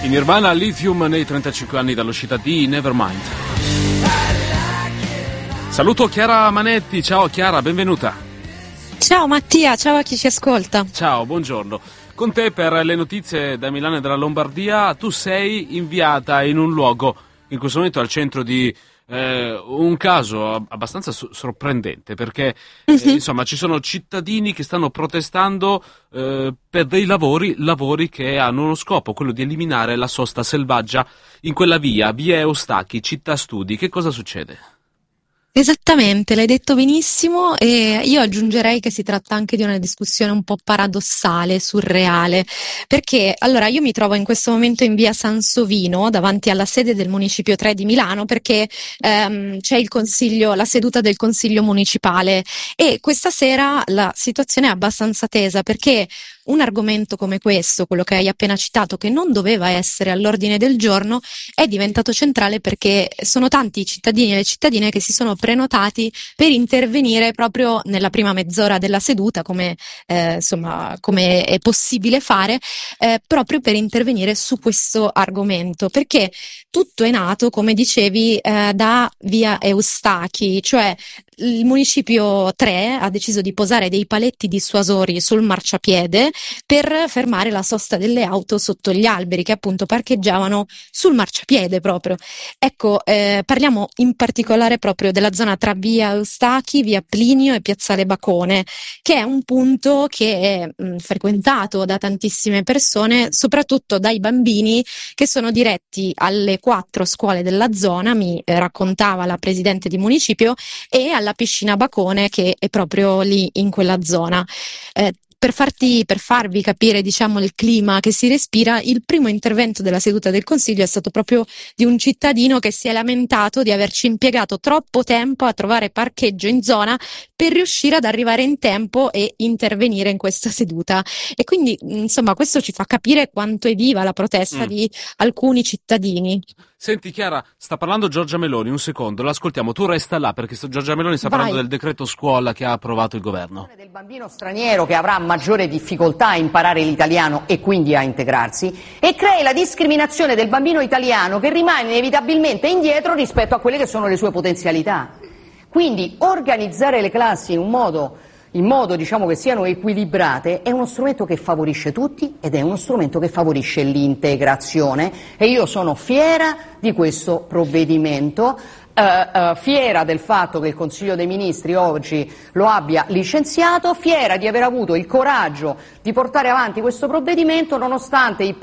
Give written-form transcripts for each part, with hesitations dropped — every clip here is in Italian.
Nirvana Lithium nei 35 anni dall'uscita di Nevermind. Saluto Chiara Manetti, ciao Chiara, benvenuta. Ciao Mattia, ciao a chi ci ascolta. Ciao, buongiorno. Con te per le notizie da Milano e dalla Lombardia, tu sei inviata in un luogo, in questo momento al centro di un caso abbastanza sorprendente, perché insomma ci sono cittadini che stanno protestando per dei lavori che hanno uno scopo, quello di eliminare la sosta selvaggia in quella via Eustacchi, città studi. Che cosa succede? Esattamente, l'hai detto benissimo, e io aggiungerei che si tratta anche di una discussione un po' paradossale, surreale, perché allora io mi trovo in questo momento in via Sansovino, davanti alla sede del Municipio 3 di Milano, perché c'è la seduta del Consiglio Municipale, e questa sera la situazione è abbastanza tesa, perché un argomento come questo, quello che hai appena citato, che non doveva essere all'ordine del giorno, è diventato centrale perché sono tanti i cittadini e le cittadine che si sono prenotati per intervenire proprio nella prima mezz'ora della seduta, come è possibile fare, proprio per intervenire su questo argomento, perché tutto è nato, come dicevi, da via Eustacchi, cioè il Municipio 3 ha deciso di posare dei paletti dissuasori sul marciapiede per fermare la sosta delle auto sotto gli alberi che appunto parcheggiavano sul marciapiede proprio. Ecco, parliamo in particolare proprio della zona tra via Eustacchi, via Plinio e piazzale Bacone, che è un punto che è frequentato da tantissime persone, soprattutto dai bambini che sono diretti alle 4 scuole della zona, mi raccontava la presidente di municipio, e alla piscina Bacone che è proprio lì in quella zona. Per farvi capire, diciamo, il clima che si respira, il primo intervento della seduta del Consiglio è stato proprio di un cittadino che si è lamentato di averci impiegato troppo tempo a trovare parcheggio in zona per riuscire ad arrivare in tempo e intervenire in questa seduta. E quindi, insomma, questo ci fa capire quanto è viva la protesta di alcuni cittadini. Senti Chiara, sta parlando Giorgia Meloni, un secondo, l'ascoltiamo, tu resta là perché Giorgia Meloni sta parlando del decreto scuola che ha approvato il governo. Del bambino straniero che avrà maggiore difficoltà a imparare l'italiano e quindi a integrarsi, e crei la discriminazione del bambino italiano che rimane inevitabilmente indietro rispetto a quelle che sono le sue potenzialità. Quindi organizzare le classi in modo diciamo che siano equilibrate è uno strumento che favorisce tutti ed è uno strumento che favorisce l'integrazione, e io sono fiera di questo provvedimento, fiera del fatto che il Consiglio dei Ministri oggi lo abbia licenziato, fiera di aver avuto il coraggio di portare avanti questo provvedimento nonostante le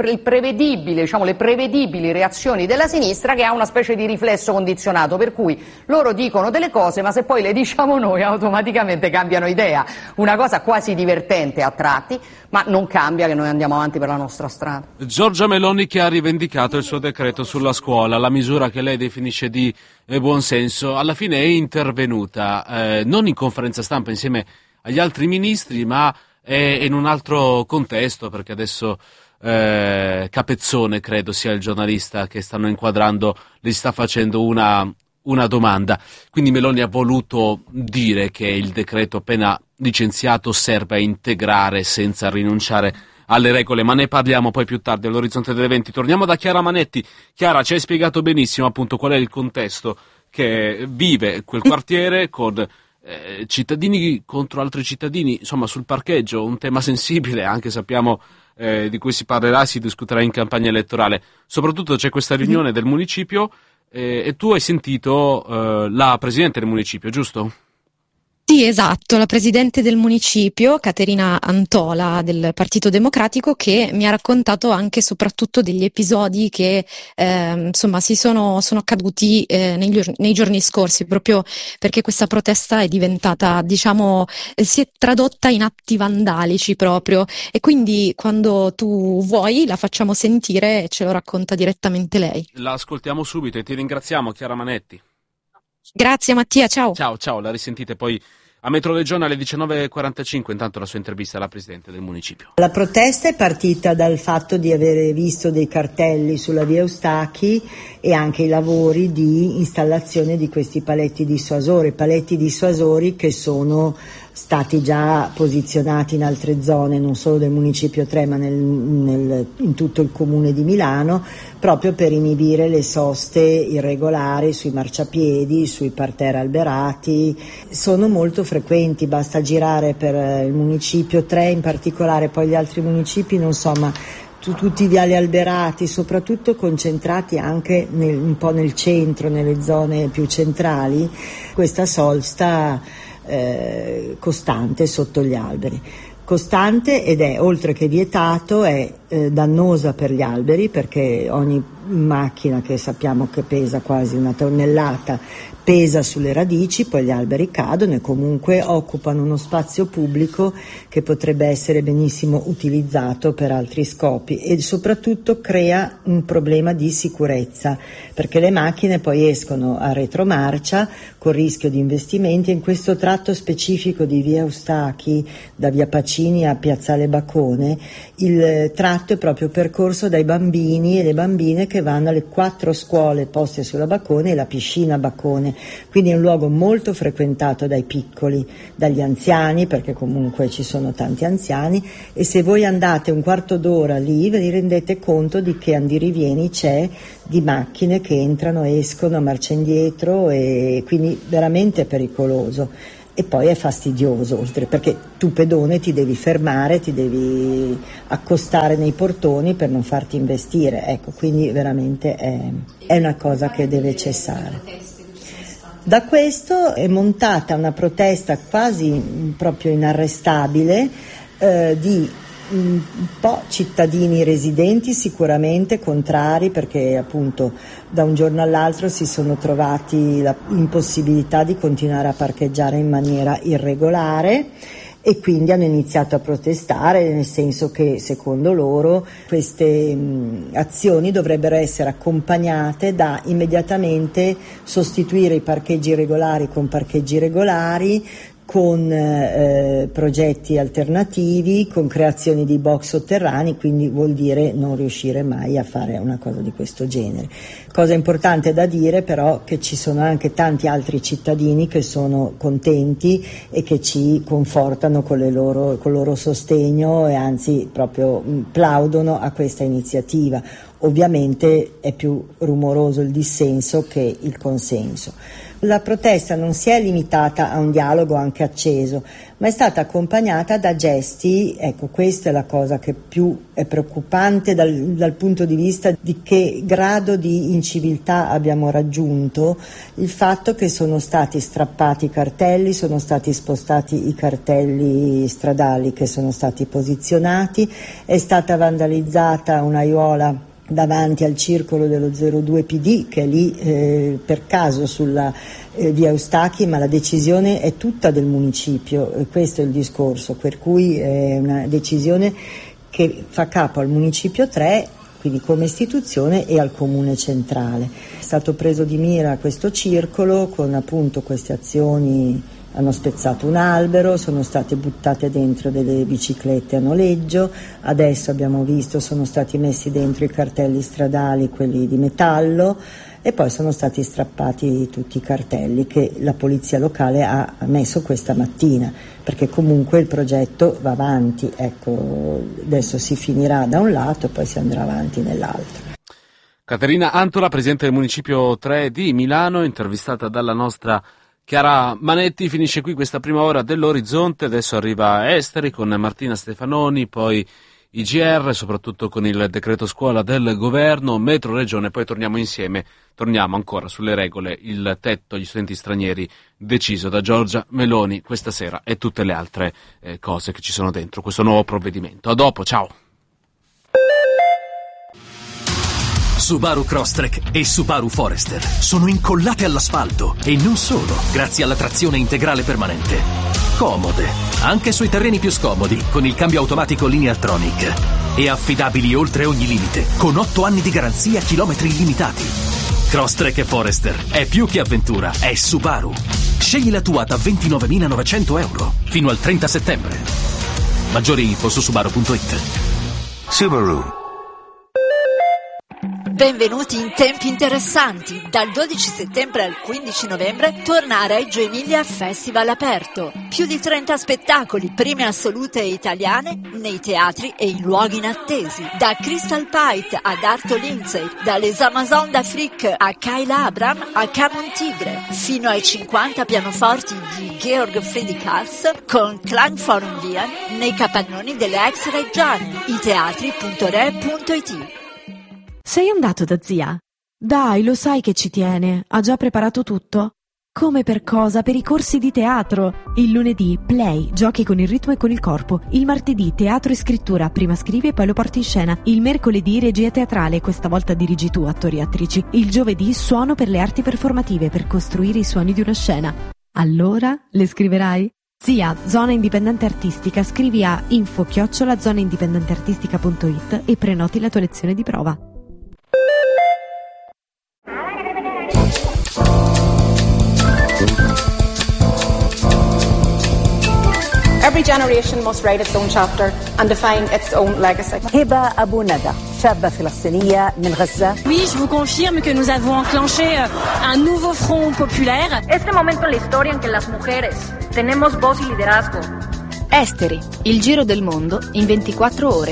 prevedibili reazioni della sinistra, che ha una specie di riflesso condizionato, per cui loro dicono delle cose ma se poi le diciamo noi automaticamente cambiano idea, una cosa quasi divertente a tratti, ma non cambia che noi andiamo avanti per la nostra strada. Giorgia Meloni che ha rivendicato il suo decreto sulla scuola, la misura che lei definisce di buon senso, alla fine è intervenuta non in conferenza stampa insieme agli altri ministri, ma in un altro contesto, perché adesso Capezzone, credo sia il giornalista che stanno inquadrando, gli sta facendo una domanda. Quindi Meloni ha voluto dire che il decreto appena licenziato serve a integrare senza rinunciare alle regole, ma ne parliamo poi più tardi all'orizzonte delle 20. Torniamo da Chiara Manetti. Chiara, ci hai spiegato benissimo appunto qual è il contesto che vive quel quartiere con cittadini contro altri cittadini, insomma sul parcheggio, un tema sensibile, anche sappiamo di cui si parlerà, si discuterà in campagna elettorale. Soprattutto c'è questa riunione del municipio e tu hai sentito la presidente del municipio, giusto? Sì, esatto, la presidente del municipio, Caterina Antola del Partito Democratico, che mi ha raccontato anche e soprattutto degli episodi che insomma sono accaduti nei giorni scorsi, proprio perché questa protesta è diventata, diciamo, si è tradotta in atti vandalici proprio, e quindi quando tu vuoi la facciamo sentire e ce lo racconta direttamente lei. La ascoltiamo subito e ti ringraziamo, Chiara Manetti. Grazie Mattia, ciao. Ciao, la risentite poi a Metroregione alle 19.45, intanto la sua intervista alla Presidente del Municipio. La protesta è partita dal fatto di avere visto dei cartelli sulla via Eustacchi e anche i lavori di installazione di questi paletti dissuasori che sono stati già posizionati in altre zone, non solo del Municipio 3 ma in tutto il comune di Milano, proprio per inibire le soste irregolari sui marciapiedi, sui parterre alberati. Sono molto frequenti, basta girare per il Municipio 3 in particolare, poi gli altri municipi non so, ma tutti i viali alberati, soprattutto concentrati anche un po' nel centro, nelle zone più centrali, questa sosta costante sotto gli alberi. Costante ed è, oltre che vietato, è dannosa per gli alberi, perché ogni macchina che sappiamo che pesa quasi 1 tonnellata pesa sulle radici, poi gli alberi cadono e comunque occupano uno spazio pubblico che potrebbe essere benissimo utilizzato per altri scopi, e soprattutto crea un problema di sicurezza, perché le macchine poi escono a retromarcia con rischio di investimenti. In questo tratto specifico di via Eustachij, da via Pacini a piazzale Bacone, il tratto è proprio percorso dai bambini e le bambine che vanno alle 4 scuole poste sulla Bacone e la piscina Bacone, quindi è un luogo molto frequentato dai piccoli, dagli anziani, perché comunque ci sono tanti anziani, e se voi andate un quarto d'ora lì vi rendete conto di che andirivieni c'è di macchine che entrano e escono a marcia indietro, e quindi veramente pericoloso. E poi è fastidioso, oltre, perché tu pedone ti devi fermare, ti devi accostare nei portoni per non farti investire, ecco, quindi veramente è una cosa che deve cessare. Da questo è montata una protesta quasi proprio inarrestabile di un po' cittadini residenti, sicuramente contrari, perché appunto da un giorno all'altro si sono trovati l'impossibilità di continuare a parcheggiare in maniera irregolare, e quindi hanno iniziato a protestare, nel senso che secondo loro queste azioni dovrebbero essere accompagnate da immediatamente sostituire i parcheggi irregolari con parcheggi regolari, con progetti alternativi, con creazioni di box sotterranei, quindi vuol dire non riuscire mai a fare una cosa di questo genere. Cosa importante da dire però che ci sono anche tanti altri cittadini che sono contenti e che ci confortano col loro sostegno, e anzi proprio plaudono a questa iniziativa. Ovviamente è più rumoroso il dissenso che il consenso. La protesta non si è limitata a un dialogo anche acceso, ma è stata accompagnata da gesti, ecco, questa è la cosa che più è preoccupante dal punto di vista di che grado di inciviltà abbiamo raggiunto, il fatto che sono stati strappati i cartelli, sono stati spostati i cartelli stradali che sono stati posizionati, è stata vandalizzata un'aiuola davanti al circolo dello 02 PD che è lì per caso sulla via Eustachij, ma la decisione è tutta del municipio, e questo è il discorso, per cui è una decisione che fa capo al Municipio 3, quindi come istituzione, e al Comune centrale. È stato preso di mira questo circolo con appunto queste azioni. Hanno spezzato un albero, sono state buttate dentro delle biciclette a noleggio, adesso abbiamo visto sono stati messi dentro i cartelli stradali, quelli di metallo, e poi sono stati strappati tutti i cartelli che la polizia locale ha messo questa mattina, perché comunque il progetto va avanti, ecco, adesso si finirà da un lato e poi si andrà avanti nell'altro. Caterina Antola, presidente del Municipio 3 di Milano, intervistata dalla nostra Chiara Manetti. Finisce qui questa prima ora dell'Orizzonte, adesso arriva Esteri con Martina Stefanoni, poi IGR, soprattutto con il decreto scuola del governo, Metro Regione, poi torniamo insieme, torniamo ancora sulle regole, il tetto agli studenti stranieri deciso da Giorgia Meloni questa sera e tutte le altre cose che ci sono dentro questo nuovo provvedimento. A dopo, ciao! Subaru Crosstrek e Subaru Forester sono incollate all'asfalto, e non solo, grazie alla trazione integrale permanente. Comode, anche sui terreni più scomodi, con il cambio automatico Lineartronic. E affidabili oltre ogni limite, con 8 anni di garanzia, chilometri illimitati. Crosstrek e Forester è più che avventura, è Subaru. Scegli la tua da 29.900 euro fino al 30 settembre. Maggiori info su subaru.it. Subaru. Benvenuti in tempi interessanti. Dal 12 settembre al 15 novembre torna a Reggio Emilia Festival aperto. Più di 30 spettacoli, prime assolute italiane nei teatri e in luoghi inattesi. Da Crystal Pite ad Arto Lindsay, dalle Amazon d'Afrique a Kayla Abram a Camon Tigre, fino ai 50 pianoforti di Georg Friedrich Haas con Klangforum Wien nei capannoni delle ex Reggiane. iteatri.re.it. Sei andato da zia? Dai, lo sai che ci tiene. Ha già preparato tutto? Come per cosa? Per i corsi di teatro. Il lunedì, play, giochi con il ritmo e con il corpo. Il martedì, teatro e scrittura. Prima scrivi e poi lo porti in scena. Il mercoledì, regia teatrale. Questa volta dirigi tu, attori e attrici. Il giovedì, suono per le arti performative, per costruire i suoni di una scena. Allora, le scriverai? Zia, Zona Indipendente Artistica. Scrivi a info@zonaindipendenteartistica.it e prenoti la tua lezione di prova. Every generation must write its own chapter and define its own legacy. هبة أبو ندى شابة فلسطينية من غزة. Oui, je vous confirme que nous avons enclenché un nouveau front populaire. Este momento en la historia en que las mujeres tenemos voz y liderazgo. Esteri, il giro del mondo in 24 ore.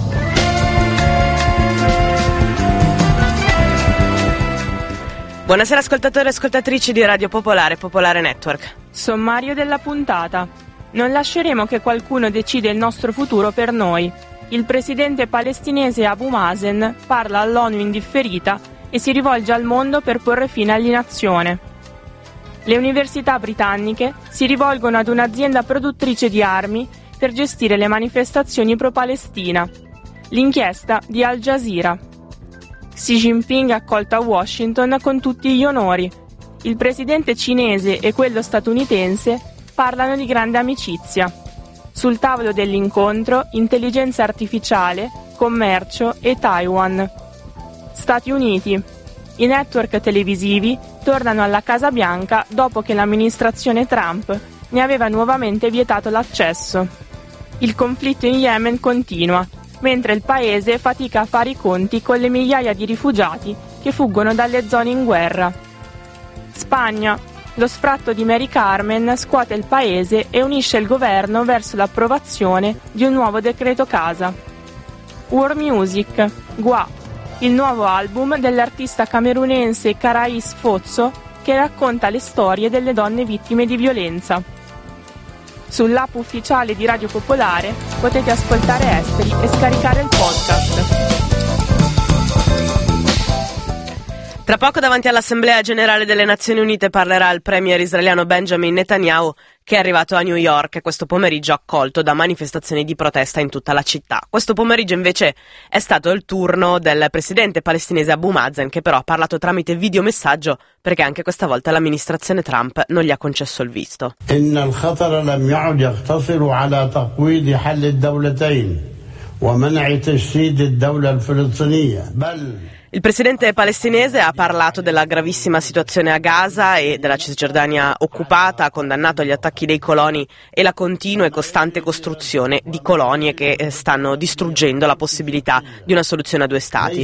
Buonasera ascoltatori e ascoltatrici di Radio Popolare, Popolare Network. Sommario della puntata. Non lasceremo che qualcuno decida il nostro futuro per noi. Il presidente palestinese Abu Mazen parla all'ONU indifferita e si rivolge al mondo per porre fine all'inazione. Le università britanniche si rivolgono ad un'azienda produttrice di armi per gestire le manifestazioni pro-Palestina. L'inchiesta di Al Jazeera. Xi Jinping accolto a Washington con tutti gli onori. Il presidente cinese e quello statunitense parlano di grande amicizia. Sul tavolo dell'incontro, intelligenza artificiale, commercio e Taiwan. Stati Uniti. I network televisivi tornano alla Casa Bianca dopo che l'amministrazione Trump ne aveva nuovamente vietato l'accesso. Il conflitto in Yemen continua, mentre il paese fatica a fare i conti con le migliaia di rifugiati che fuggono dalle zone in guerra. Spagna. Lo sfratto di Mary Carmen scuote il paese e unisce il governo verso l'approvazione di un nuovo decreto casa. War Music, Gua, il nuovo album dell'artista camerunense Karais Fozzo che racconta le storie delle donne vittime di violenza. Sull'app ufficiale di Radio Popolare potete ascoltare Esteri e scaricare il podcast. Tra poco davanti all'Assemblea Generale delle Nazioni Unite parlerà il premier israeliano Benjamin Netanyahu, che è arrivato a New York questo pomeriggio accolto da manifestazioni di protesta in tutta la città. Questo pomeriggio invece è stato il turno del presidente palestinese Abu Mazen, che però ha parlato tramite videomessaggio perché anche questa volta l'amministrazione Trump non gli ha concesso il visto. Il presidente palestinese ha parlato della gravissima situazione a Gaza e della Cisgiordania occupata, ha condannato gli attacchi dei coloni e la continua e costante costruzione di colonie che stanno distruggendo la possibilità di una soluzione a due stati.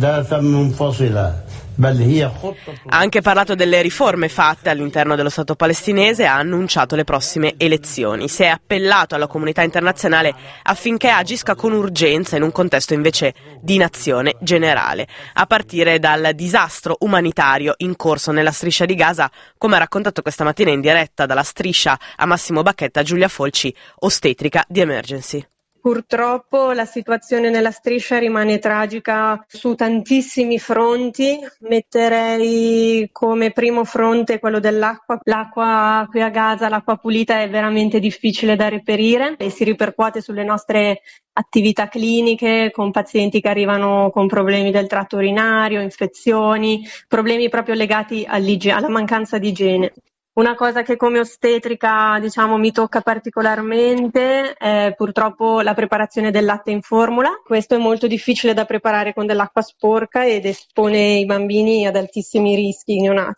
Ha anche parlato delle riforme fatte all'interno dello Stato palestinese e ha annunciato le prossime elezioni. Si è appellato alla comunità internazionale affinché agisca con urgenza in un contesto invece di inazione generale, a partire dal disastro umanitario in corso nella striscia di Gaza, come ha raccontato questa mattina in diretta dalla striscia a Massimo Bacchetta Giulia Folci, ostetrica di Emergency. Purtroppo la situazione nella striscia rimane tragica su tantissimi fronti. Metterei come primo fronte quello dell'acqua. L'acqua qui a Gaza, l'acqua pulita, è veramente difficile da reperire e si ripercuote sulle nostre attività cliniche con pazienti che arrivano con problemi del tratto urinario, infezioni, problemi proprio legati alla mancanza di igiene. Una cosa che come ostetrica, mi tocca particolarmente è purtroppo la preparazione del latte in formula. Questo è molto difficile da preparare con dell'acqua sporca ed espone i bambini ad altissimi rischi neonati.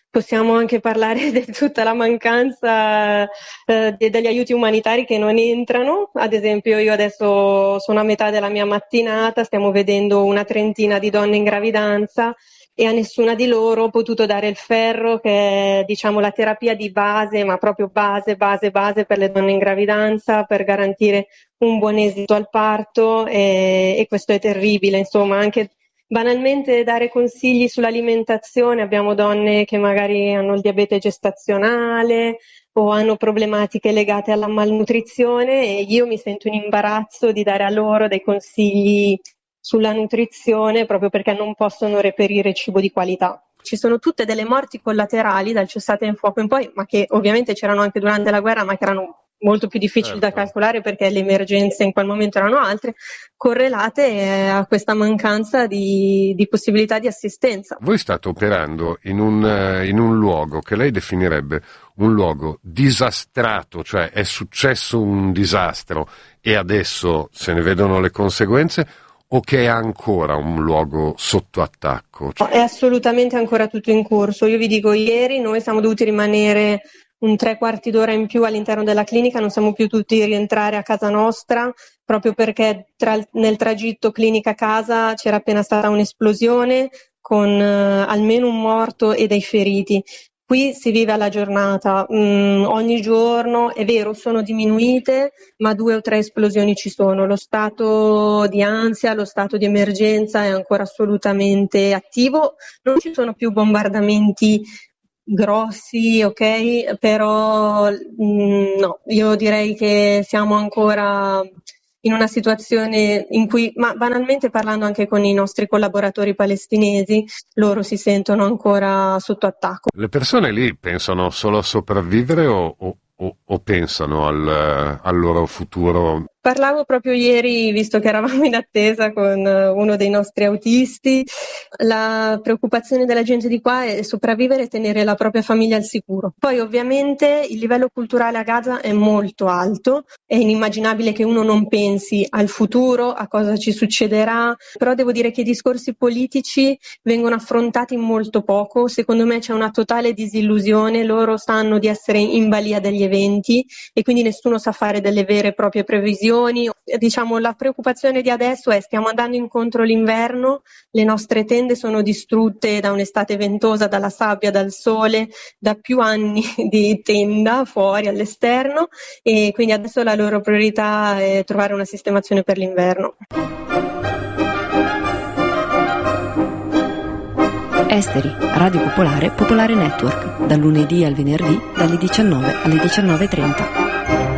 Possiamo anche parlare di tutta la mancanza degli aiuti umanitari che non entrano. Ad esempio, io adesso sono a metà della mia mattinata, stiamo vedendo una trentina di donne in gravidanza e a nessuna di loro ho potuto dare il ferro, che è, diciamo, la terapia di base, ma proprio base per le donne in gravidanza, per garantire un buon esito al parto, e questo è terribile. Insomma, anche banalmente dare consigli sull'alimentazione, abbiamo donne che magari hanno il diabete gestazionale o hanno problematiche legate alla malnutrizione, e io mi sento in imbarazzo di dare a loro dei consigli sulla nutrizione proprio perché non possono reperire cibo di qualità. Ci sono tutte delle morti collaterali dal cessate il fuoco in poi, ma che ovviamente c'erano anche durante la guerra, ma che erano molto più difficili da calcolare perché le emergenze in quel momento erano altre, correlate a questa mancanza di possibilità di assistenza. Voi state operando in un luogo che lei definirebbe un luogo disastrato, cioè è successo un disastro e adesso se ne vedono le conseguenze, o che è ancora un luogo sotto attacco? È assolutamente ancora tutto in corso. Io vi dico, ieri noi siamo dovuti rimanere un 3/4 d'ora in più all'interno della clinica, non siamo più tutti rientrare a casa nostra, proprio perché nel tragitto clinica-casa c'era appena stata un'esplosione con almeno un morto e dei feriti. Qui si vive alla giornata, ogni giorno, è vero, sono diminuite, ma 2 o 3 esplosioni ci sono. Lo stato di ansia, lo stato di emergenza è ancora assolutamente attivo, non ci sono più bombardamenti grossi, ok, però no, io direi che siamo ancora in una situazione in cui, ma banalmente parlando anche con i nostri collaboratori palestinesi, loro si sentono ancora sotto attacco. Le persone lì pensano solo a sopravvivere o pensano al loro futuro? Parlavo proprio ieri, visto che eravamo in attesa con uno dei nostri autisti, la preoccupazione della gente di qua è sopravvivere e tenere la propria famiglia al sicuro. Poi ovviamente il livello culturale a Gaza è molto alto, è inimmaginabile che uno non pensi al futuro, a cosa ci succederà, però devo dire che i discorsi politici vengono affrontati molto poco, secondo me c'è una totale disillusione, loro sanno di essere in balia degli eventi e quindi nessuno sa fare delle vere e proprie previsioni. Diciamo, la preoccupazione di adesso è: stiamo andando incontro l'inverno, le nostre tende sono distrutte da un'estate ventosa, dalla sabbia, dal sole, da più anni di tenda fuori all'esterno, e quindi adesso la loro priorità è trovare una sistemazione per l'inverno. Esteri, Radio Popolare, Popolare Network, dal lunedì al venerdì, dalle 19 alle 19:30.